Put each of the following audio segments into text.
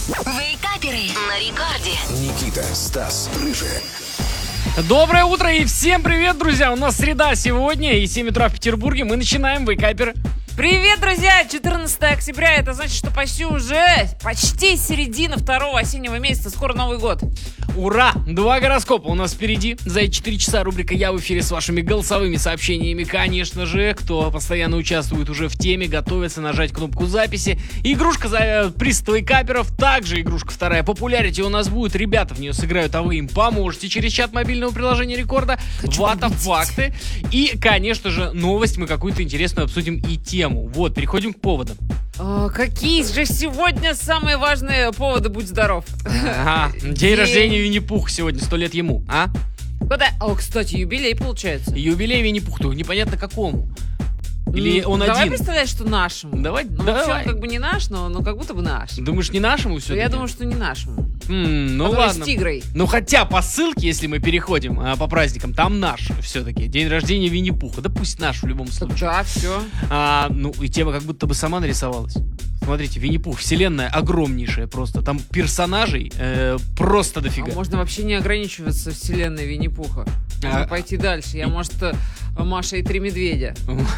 Вейкаперы на рекорде. Никита, Стас, Рыжий. Доброе утро и всем привет, друзья! У нас среда сегодня и 7 утра в Петербурге. Мы начинаем Вейкаперы. Привет, друзья! 14 октября, это значит, что почти середина второго осеннего месяца, скоро Новый год. Ура! 2 гороскопа у нас впереди. За эти 4 часа рубрика «Я в эфире» с вашими голосовыми сообщениями. Конечно же, кто постоянно участвует уже в теме, готовится нажать кнопку записи. Игрушка за приз Вейкаперов, также игрушка вторая. Популярити у нас будет, ребята в нее сыграют, а вы им поможете через чат мобильного приложения Рекорда. Вата, факты. И, конечно же, новость мы какую-то интересную обсудим и тему. Вот, переходим к поводам. Какие же сегодня самые важные поводы, будь здоров. Ага, день рождения Винни-Пуха сегодня, 100 лет ему, а? Куда? Кстати, юбилей получается. Юбилей Винни-Пуха, только непонятно какому. Или он давай один? представлять, что нашему. Давай, Вообще давай. он как бы не наш, но как будто бы наш. Думаешь, не нашему все-таки? Я думаю, что не нашему. Ну Который ладно. с тигрой. Ну хотя по ссылке, если мы переходим по праздникам, там наш все-таки. День рождения Винни-Пуха. Да пусть наш в любом случае. Да, все. Ну и тема как будто бы сама нарисовалась. Смотрите, Винни-Пух, вселенная огромнейшая просто. Там персонажей просто дофига. Можно вообще не ограничиваться вселенной Винни-Пуха. Можно пойти дальше. Я, может, Маша и 3 медведя.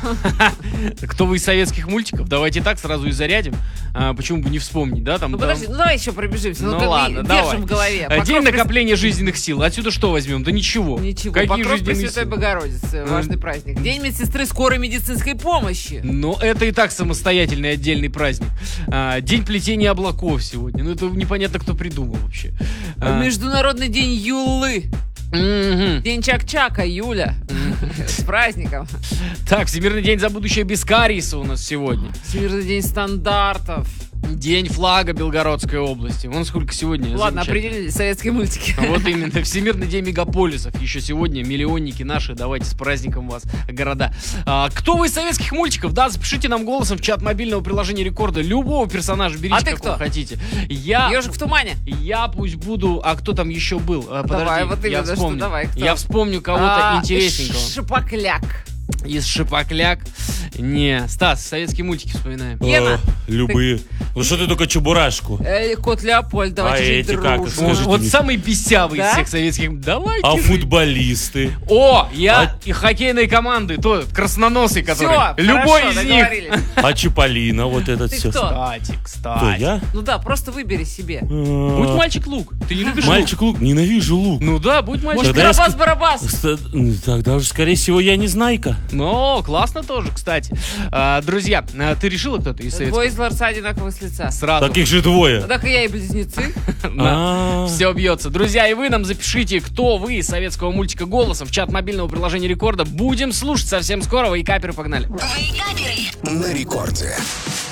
Кто вы из советских мультиков? Давайте так сразу и зарядим. Почему бы не вспомнить, да? Там, Подожди, давай еще пробежимся. Ну как бы ладно, давай. держим в голове. День накопления жизненных сил. Отсюда что возьмем? Да ничего. Ничего. Какие Покров жизненные Пресвятой силы? Богородицы. Важный праздник. День медсестры скорой медицинской помощи. Ну, это и так самостоятельный отдельный праздник. День плетения облаков сегодня. Ну, это непонятно, кто придумал вообще. Международный день Юлы. День Чак-Чака, Юля. С праздником. Так, Всемирный день за будущее без кариеса у нас сегодня. Всемирный день стандартов. День флага Белгородской области. Вон сколько сегодня. Ладно, замечательно. определили советские мультики. Вот именно. Всемирный день мегаполисов. Еще сегодня миллионники наши. Давайте с праздником вас, города. Кто вы из советских мультиков? Да, запишите нам голосом в чат мобильного приложения Рекорда. Любого персонажа берите, ты какого кто? хотите. Ежик в тумане. Я пусть буду... А кто там еще был? Подожди, Давай, вот я именно, что вспомню. давай, кто? Я вспомню кого-то интересненького. Шипокляк. Из Шипокляк. Не, Стас, советские мультики вспоминаем. Гена. Любые. Ну что ты только Чебурашку? Кот Леопольд, давайте жить эти как? дружно. Скажите Вот мне. самый бесявый Да? из всех советских. Давайте. А жить. футболисты? И хоккейные команды, то красноносый, который. Всё, Любой хорошо, из них. договорились. А Чиполлино, вот этот Ты все. кто? Кстати. Кто, я? Ну да, просто выбери себе. Будь мальчик Лук. Ты не любишь Мальчик Лук, ненавижу лук. лук? Ну да, будь мальчик. Может, Тогда я Карабас-Барабас? Тогда уж, скорее всего, я не знайка. Ну, классно тоже, кстати. Друзья, ты решила кто-то из советских? Двое из ларца одинакового с лица. Сразу. Таких же двое. Так и я и близнецы. Все бьется. Друзья, и вы нам запишите, кто вы из советского мультика голосом в чат мобильного приложения Рекорда. Будем слушать совсем скоро. Вейкаперы, погнали. Вейкаперы. На рекорде.